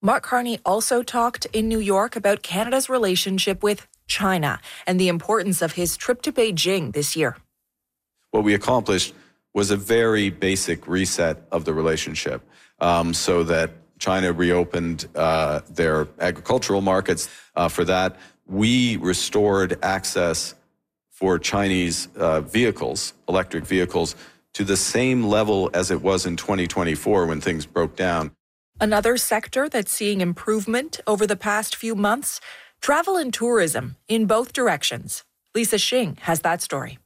Mark Carney also talked in New York about Canada's relationship with China and the importance of his trip to Beijing this year. What we accomplished was a very basic reset of the relationship so that China reopened their agricultural markets. For that, we restored access for Chinese vehicles, electric vehicles, to the same level as it was in 2024 when things broke down. Another sector that's seeing improvement over the past few months, travel and tourism in both directions. Lisa Xing has that story.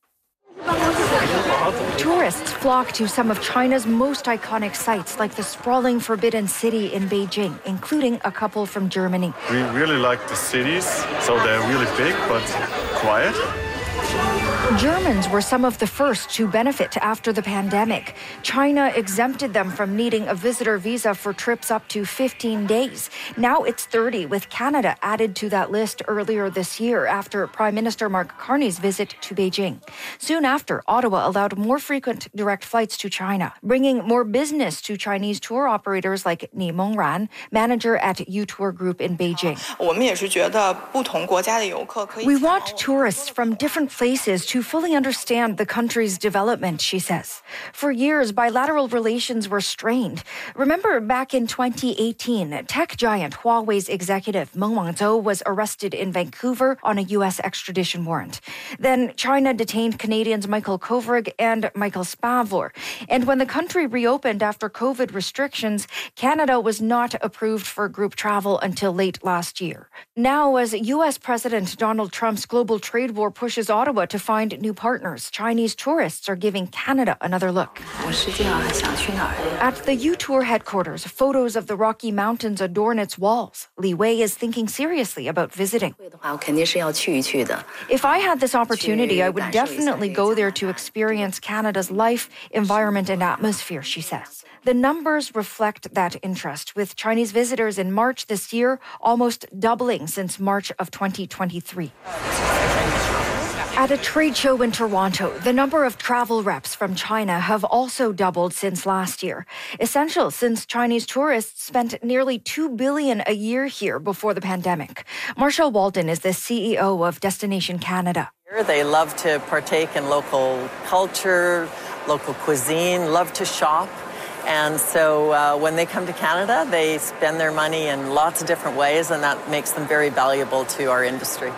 Tourists flock to some of China's most iconic sites, like the sprawling Forbidden City in Beijing, including a couple from Germany. We really like the cities, so they're really big but quiet. Germans were some of the first to benefit after the pandemic. China exempted them from needing a visitor visa for trips up to 15 days. Now it's 30, with Canada added to that list earlier this year after Prime Minister Mark Carney's visit to Beijing. Soon after, Ottawa allowed more frequent direct flights to China, bringing more business to Chinese tour operators like Ni Mengran, manager at U-Tour Group in Beijing. We want tourists from different places to fully understand the country's development, she says. For years, bilateral relations were strained. Remember back in 2018, tech giant Huawei's executive Meng Wanzhou was arrested in Vancouver on a U.S. extradition warrant. Then China detained Canadians Michael Kovrig and Michael Spavor. And when the country reopened after COVID restrictions, Canada was not approved for group travel until late last year. Now, as U.S. President Donald Trump's global trade war pushes Ottawa to find new partners, Chinese tourists are giving Canada another look. At the U-Tour headquarters, photos of the Rocky Mountains adorn its walls. Li Wei is thinking seriously about visiting. If I had this opportunity, I would definitely go there to experience Canada's life, environment, and atmosphere, she says. The numbers reflect that interest, with Chinese visitors in March this year almost doubling since March of 2023. At a trade show in Toronto, the number of travel reps from China have also doubled since last year. Essential since Chinese tourists spent nearly $2 billion a year here before the pandemic. Marshall Walden is the CEO of Destination Canada. They love to partake in local culture, local cuisine, love to shop. And so when they come to Canada, they spend their money in lots of different ways, and that makes them very valuable to our industry.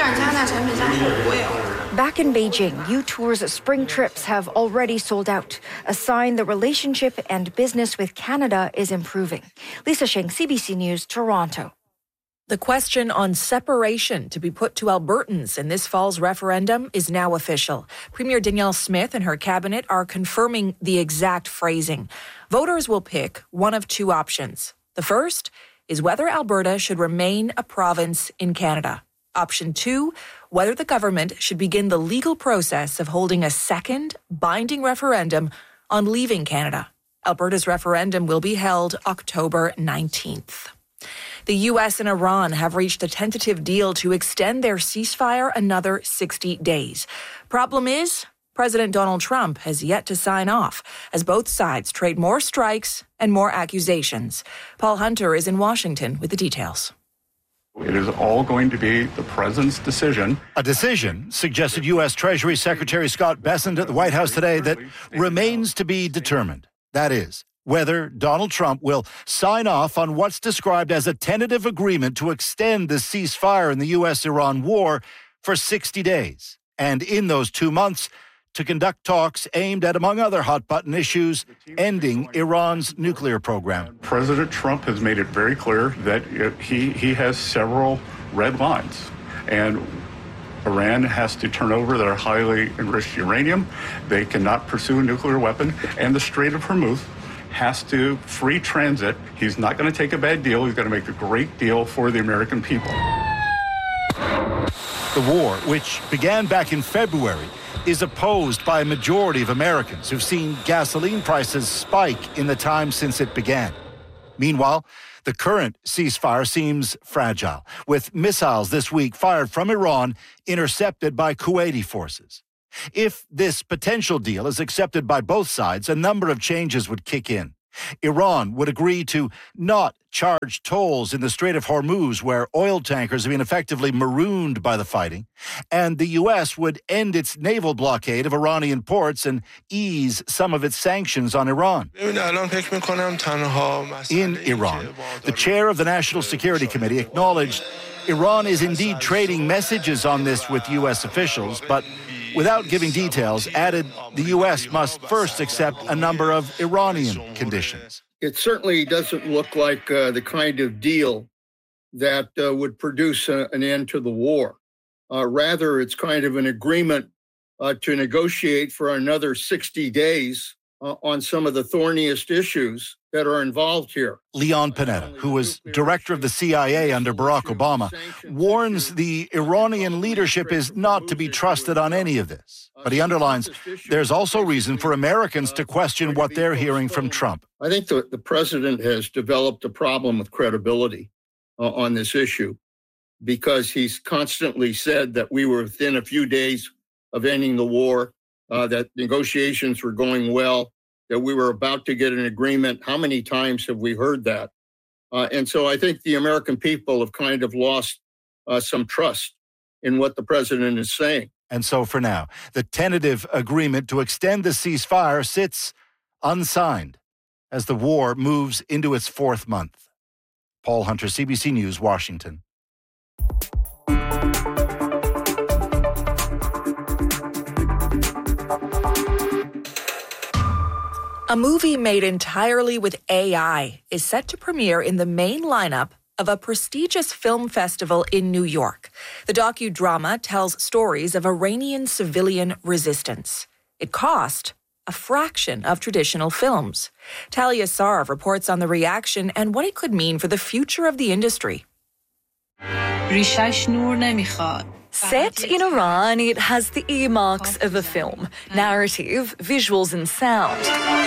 Back in Beijing, U-Tour's spring trips have already sold out, a sign the relationship and business with Canada is improving. Lisa Xing, CBC News, Toronto. The question on separation to be put to Albertans in this fall's referendum is now official. Premier Danielle Smith and her cabinet are confirming the exact phrasing. Voters will pick one of two options. The first is whether Alberta should remain a province in Canada. Option 2, whether the government should begin the legal process of holding a second binding referendum on leaving Canada. Alberta's referendum will be held October 19th. The U.S. and Iran have reached a tentative deal to extend their ceasefire another 60 days. Problem is, President Donald Trump has yet to sign off as both sides trade more strikes and more accusations. Paul Hunter is in Washington with the details. It is all going to be the president's decision. A decision, suggested U.S. Treasury Secretary Scott Bessent at the White House today, that remains to be determined. That is, whether Donald Trump will sign off on what's described as a tentative agreement to extend the ceasefire in the U.S.-Iran war for 60 days. And in those 2 months, to conduct talks aimed at, among other hot-button issues, ending Iran's nuclear program. President Trump has made it very clear that he has several red lines, and Iran has to turn over their highly enriched uranium. They cannot pursue a nuclear weapon, and the Strait of Hormuz has to free transit. He's not going to take a bad deal. He's going to make a great deal for the American people. The war, which began back in February, is opposed by a majority of Americans who've seen gasoline prices spike in the time since it began. Meanwhile, the current ceasefire seems fragile, with missiles this week fired from Iran intercepted by Kuwaiti forces. If this potential deal is accepted by both sides, a number of changes would kick in. Iran would agree to not charge tolls in the Strait of Hormuz, where oil tankers have been effectively marooned by the fighting. And the U.S. would end its naval blockade of Iranian ports and ease some of its sanctions on Iran. In Iran, the chair of the National Security Committee acknowledged Iran is indeed trading messages on this with U.S. officials, but without giving details, added the U.S. must first accept a number of Iranian conditions. It certainly doesn't look like the kind of deal that would produce an end to the war. Rather, it's kind of an agreement to negotiate for another 60 days on some of the thorniest issues that are involved here. Leon Panetta, who was director of the CIA under Barack Obama, warns the Iranian leadership is not to be trusted on any of this. But he underlines there's also reason for Americans to question what they're hearing from Trump. I think the president has developed a problem with credibility on this issue because he's constantly said that we were within a few days of ending the war, that negotiations were going well, that we were about to get an agreement. How many times have we heard that? And so I think the American people have kind of lost some trust in what the president is saying. And so for now, the tentative agreement to extend the ceasefire sits unsigned as the war moves into its fourth month. Paul Hunter, CBC News, Washington. A movie made entirely with AI is set to premiere in the main lineup of a prestigious film festival in New York. The docudrama tells stories of Iranian civilian resistance. It cost a fraction of traditional films. Talia Sarv reports on the reaction and what it could mean for the future of the industry. Set in Iran, it has the earmarks of a film, narrative, visuals and sound.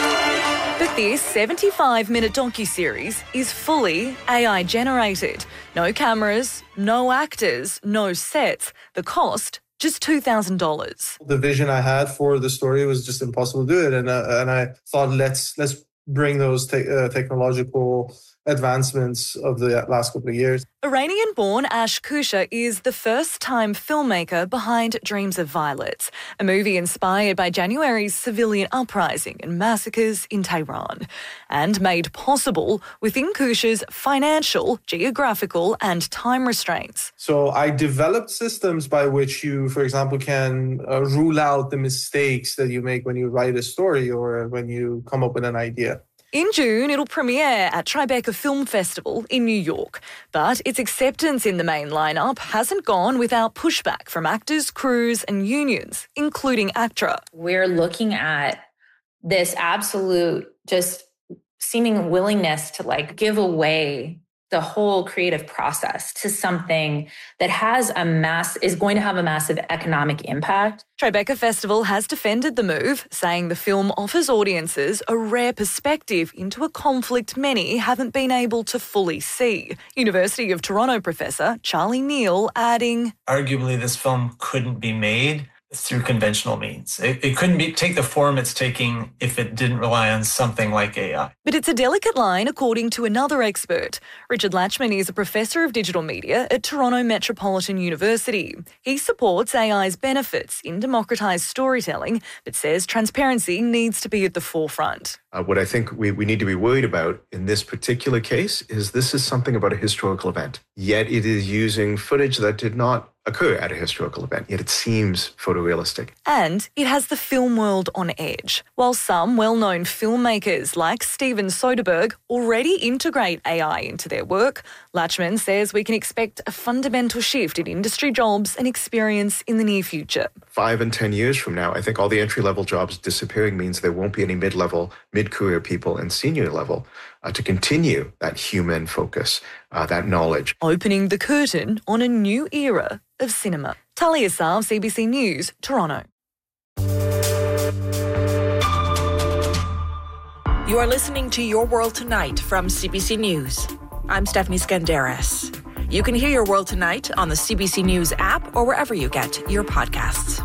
But this 75-minute docuseries is fully AI-generated. No cameras, no actors, no sets. The cost, just $2,000. The vision I had for the story was just impossible to do it. And I thought, let's bring those technological advancements of the last couple of years. Iranian-born Ash Kusha is the first-time filmmaker behind Dreams of Violets, a movie inspired by January's civilian uprising and massacres in Tehran, and made possible within Kusha's financial, geographical and time restraints. So I developed systems by which you, for example, can rule out the mistakes that you make when you write a story or when you come up with an idea. In June, it'll premiere at Tribeca Film Festival in New York. But its acceptance in the main lineup hasn't gone without pushback from actors, crews and unions, including ACTRA. We're looking at this absolute just seeming willingness to give away the whole creative process to something that is going to have a massive economic impact. Tribeca Festival has defended the move, saying the film offers audiences a rare perspective into a conflict many haven't been able to fully see. University of Toronto professor Charlie Neal adding, arguably this film couldn't be made through conventional means. It couldn't take the form it's taking if it didn't rely on something like AI. But it's a delicate line, according to another expert. Richard Latchman is a professor of digital media at Toronto Metropolitan University. He supports AI's benefits in democratised storytelling, but says transparency needs to be at the forefront. What I think we need to be worried about in this particular case is this is something about a historical event, yet it is using footage that did not occur at a historical event, yet it seems photorealistic. And it has the film world on edge. While some well-known filmmakers like Steven Soderbergh already integrate AI into their work, Latchman says we can expect a fundamental shift in industry jobs and experience in the near future. 5 and 10 years from now, I think all the entry-level jobs disappearing means there won't be any mid-level, mid-career people and senior level to continue that human focus, that knowledge. Opening the curtain on a new era of cinema. Talia Sarv, CBC News, Toronto. You are listening to Your World Tonight from CBC News. I'm Stephanie Skandaris. You can hear Your World Tonight on the CBC News app or wherever you get your podcasts.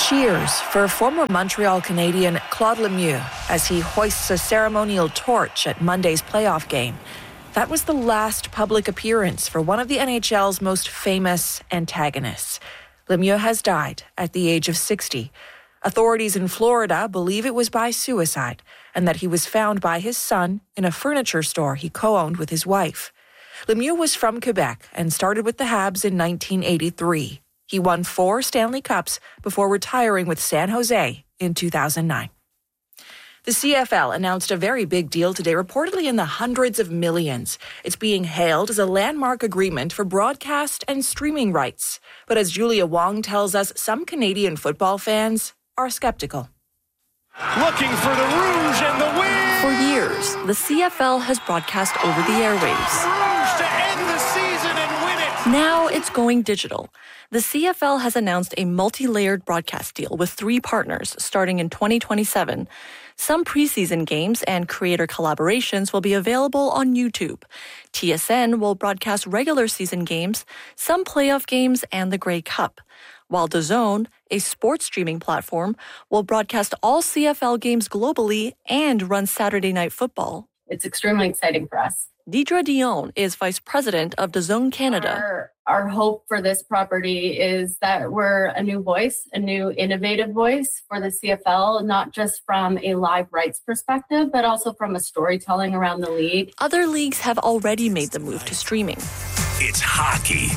Cheers for former Montreal Canadian Claude Lemieux as he hoists a ceremonial torch at Monday's playoff game. That was the last public appearance for one of the NHL's most famous antagonists. Lemieux has died at the age of 60. Authorities in Florida believe it was by suicide and that he was found by his son in a furniture store he co-owned with his wife. Lemieux was from Quebec and started with the Habs in 1983. He won 4 Stanley Cups before retiring with San Jose in 2009. The CFL announced a very big deal today, reportedly in the hundreds of millions. It's being hailed as a landmark agreement for broadcast and streaming rights. But as Julia Wong tells us, some Canadian football fans are skeptical. Looking for the Rouge and the win! For years, the CFL has broadcast over the airwaves. Rouge to end the season and win it! Now it's going digital. The CFL has announced a multi-layered broadcast deal with 3 partners starting in 2027. Some preseason games and creator collaborations will be available on YouTube. TSN will broadcast regular season games, some playoff games, and the Grey Cup. While DAZN, a sports streaming platform, will broadcast all CFL games globally and run Saturday Night Football. It's extremely exciting for us. Deidre Dion is Vice President of DAZN Canada. Our hope for this property is that we're a new voice, a new innovative voice for the CFL, not just from a live rights perspective, but also from a storytelling around the league. Other leagues have already made the move to streaming. It's hockey,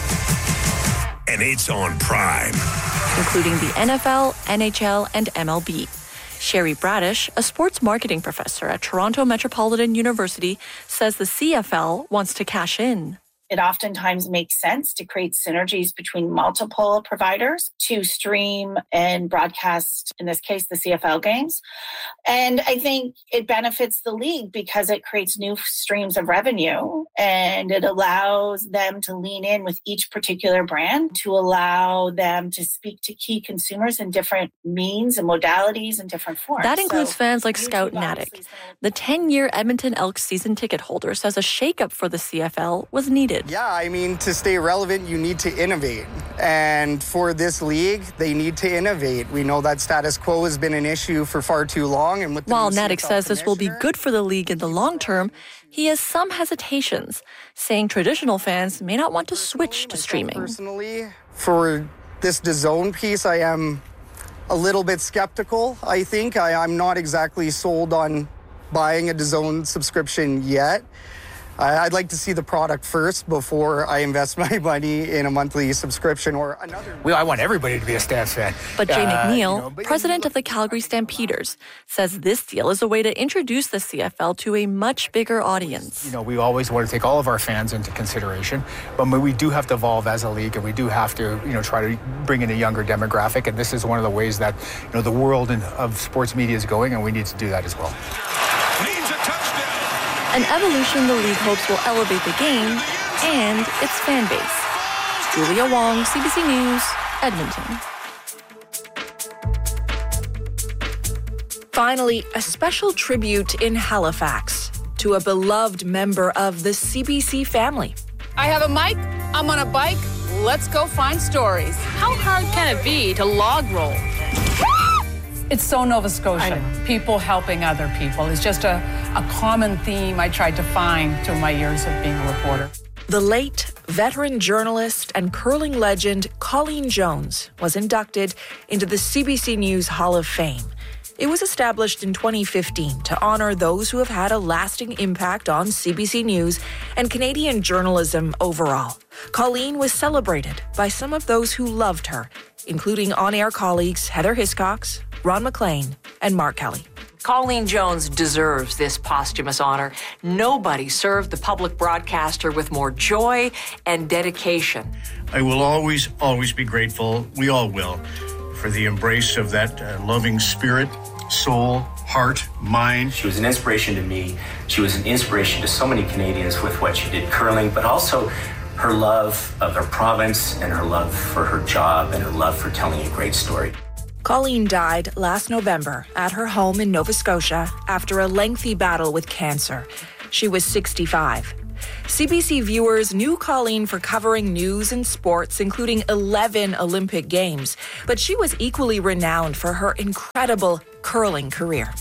and it's on Prime, including the NFL, NHL, and MLB. Sherry Bradish, a sports marketing professor at Toronto Metropolitan University, says the CFL wants to cash in. It oftentimes makes sense to create synergies between multiple providers to stream and broadcast, in this case, the CFL games. And I think it benefits the league because it creates new streams of revenue and it allows them to lean in with each particular brand to allow them to speak to key consumers in different means and modalities and different forms. That includes fans like Scout Natick. The 10-year Edmonton Elks season ticket holder says a shakeup for the CFL was needed. Yeah, I mean, to stay relevant, you need to innovate. And for this league, they need to innovate. We know that status quo has been an issue for far too long. And while Natick says this will be good for the league in the long term, he has some hesitations, saying traditional fans may not want to switch to streaming. Personally, for this DAZN piece, I am a little bit skeptical, I think. I'm not exactly sold on buying a DAZN subscription yet. I'd like to see the product first before I invest my money in a monthly subscription or another. Well, I want everybody to be a Stamps fan. But Jay McNeil, president of the Calgary Stampeders, says this deal is a way to introduce the CFL to a much bigger audience. We always want to take all of our fans into consideration, but we do have to evolve as a league, and we do have to, try to bring in a younger demographic. And this is one of the ways that, the world of sports media is going, and we need to do that as well. An evolution the league hopes will elevate the game and its fan base. Julia Wong, CBC News, Edmonton. Finally, a special tribute in Halifax to a beloved member of the CBC family. I have a mic, I'm on a bike, let's go find stories. How hard can it be to log roll? It's so Nova Scotia. People helping other people. It's just a common theme I tried to find through my years of being a reporter. The late veteran journalist and curling legend Colleen Jones was inducted into the CBC News Hall of Fame. It was established in 2015 to honor those who have had a lasting impact on CBC News and Canadian journalism overall. Colleen was celebrated by some of those who loved her, including on-air colleagues Heather Hiscox, Ron McLean, and Mark Kelly. Colleen Jones deserves this posthumous honor. Nobody served the public broadcaster with more joy and dedication. I will always be grateful, we all will, for the embrace of that loving spirit, soul, heart, mind. She was an inspiration to me. She was an inspiration to so many Canadians with what she did curling, but also her love of her province and her love for her job and her love for telling a great story. Colleen died last November at her home in Nova Scotia after a lengthy battle with cancer. She was 65. CBC viewers knew Colleen for covering news and sports, including 11 Olympic Games, but she was equally renowned for her incredible curling career.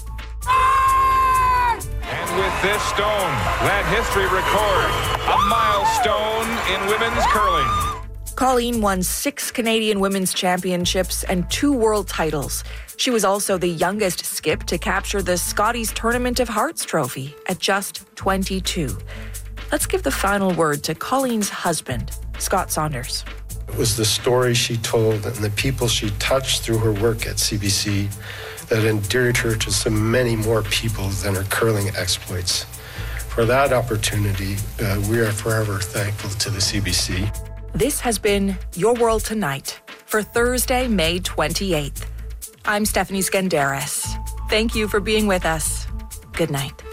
And with this stone, let history record a milestone in women's curling. Colleen won 6 Canadian Women's Championships and 2 world titles. She was also the youngest skip to capture the Scotties Tournament of Hearts trophy at just 22. Let's give the final word to Colleen's husband, Scott Saunders. It was the story she told and the people she touched through her work at CBC that endeared her to so many more people than her curling exploits. For that opportunity, we are forever thankful to the CBC. This has been Your World Tonight for Thursday, May 28th. I'm Stephanie Skandaris. Thank you for being with us. Good night.